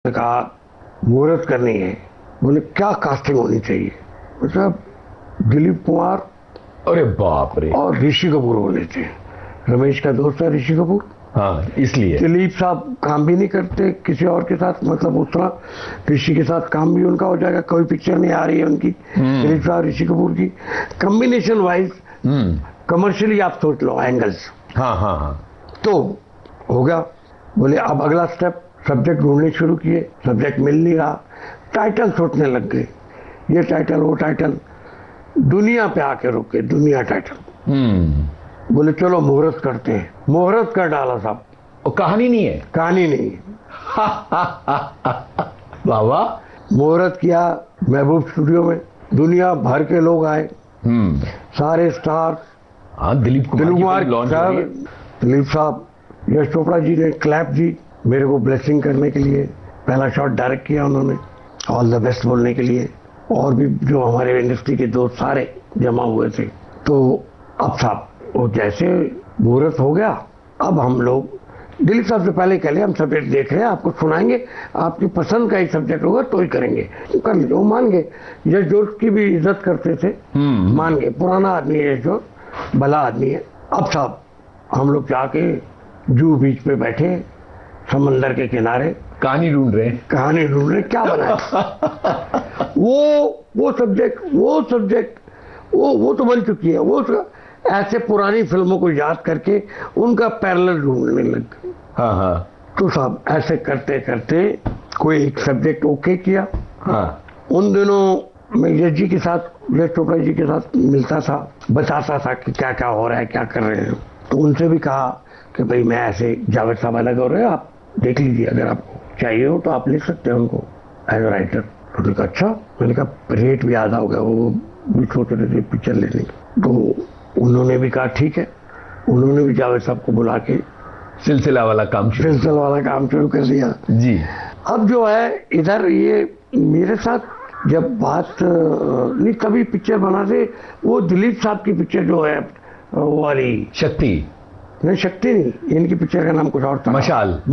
ने कहा मुहूर्त करनी है। बोले क्या कास्टिंग होनी चाहिए? मतलब दिलीप कुमार अरे बाप रे। और ऋषि कपूर होने थे। रमेश का दोस्त है ऋषि कपूर। हाँ, इसलिए दिलीप साहब काम भी नहीं करते किसी और के साथ, मतलब उस तरह ऋषि के साथ काम भी उनका हो जाएगा। कोई पिक्चर नहीं आ रही है उनकी, दिलीप साहब ऋषि कपूर की। कॉम्बिनेशन वाइज कमर्शियली आप सोच लो एंगल्स। हाँ हाँ हाँ। तो हो गया। बोले अब अगला स्टेप, सब्जेक्ट ढूंढने शुरू किए, सब्जेक्ट मिल नहीं रहा, टाइटल सोचने लग गए, ये टाइटल वो टाइटल, दुनिया पे आके रुके, दुनिया टाइटल। बोले चलो मुहूर्त करते हैं। मुहूर्त कर डाला साहब। और कहानी नहीं है? कहानी नहीं। बाबा। मुहूर्त किया महबूब स्टूडियो में, दुनिया भर के लोग आए, सारे स्टार। हाँ, दिलीप कुमार साहब, दिलीप साहब, यश चोपड़ा जी ने क्लैप दी मेरे को ब्लेसिंग करने के लिए। पहला शॉट डायरेक्ट किया उन्होंने, ऑल द बेस्ट बोलने के लिए। और भी जो हमारे इंडस्ट्री के दोस्त सारे जमा हुए थे। तो अब साहब वो जैसे मुहूर्त हो गया, अब हम लोग दिलीप साहब से पहले कह लिया हम सब्जेक्ट देख रहे हैं, आपको सुनाएंगे, आपकी पसंद का ही सब्जेक्ट होगा तो ही करेंगे। कर लीजिए। वो मान गए। यश जोश की भी इज्जत करते थे, मान गए। पुराना आदमी है यश जोश, भला आदमी है। अब साहब हम लोग जाके जू बीच पे बैठे, समंदर के किनारे, कहानी ढूंढ रहे क्या बनाए। वो सब्जेक्ट वो तो बन चुकी है। वो ऐसे पुरानी फिल्मों को याद करके उनका पैरेलल ढूंढने लग गए। हाँ हाँ। तो साहब ऐसे करते करते कोई एक सब्जेक्ट ओके किया। हाँ। उन दिनों मैं यश जी के साथ, यश चोपड़ा जी के साथ मिलता था, बताता था कि क्या क्या हो रहा है, क्या कर रहे हैं। तो उनसे भी कहा कि भाई मैं ऐसे जावेद साहब अलग हो रहे हैं, आप देख लीजिए, अगर आपको चाहिए हो तो आप लिख सकते हैं उनको एज अ राइटर। उन्होंने कहा अच्छा। मैंने कहा रेट भी आधा हो गया, वो भी सोच रहे थे पिक्चर लेने की। तो उन्होंने भी कहा ठीक है। उन्होंने भी जावेद साहब को बुला के सिलसिला वाला काम शुरू कर दिया जी। अब जो है इधर ये मेरे साथ जब बात नहीं, कभी पिक्चर बनाते, वो दिलीप साहब की पिक्चर जो है वो वाली शक्ति नहीं, शक्ति नहीं, इनकी पिक्चर का नाम कुछ और था,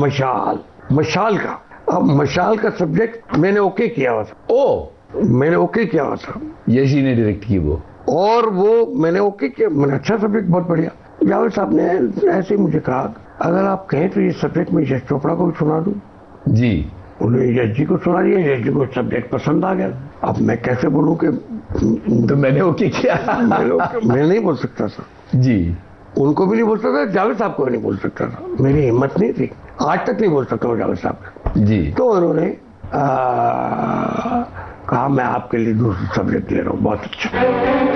मशाल का। अब मशाल का सब्जेक्ट मैंने ओके किया हुआ था। मैंने ओके किया हुआ था, यश जी ने डायरेक्ट की वो, और वो मैंने ओके किया। मैंने अच्छा सब्जेक्ट, बहुत बढ़िया। जावेद साहब ने ऐसे ही मुझे कहा अगर आप कहें तो ये सब्जेक्ट मैं यश चोपड़ा को भी सुना दूं जी। उन्होंने यश जी को सुना दिया, यश जी को सब्जेक्ट पसंद आ गया। अब मैं कैसे बोलूं कि तो मैंने ओके किया। मैं नहीं बोल सकता था जी, उनको भी नहीं बोल सकता, जावेद साहब को भी नहीं बोल सकता था, मेरी हिम्मत नहीं थी, आज तक नहीं बोल सकता हूँ जावेद साहब जी। तो उन्होंने कहा मैं आपके लिए दूसरा सब्जेक्ट ले रहा हूँ, बहुत अच्छा।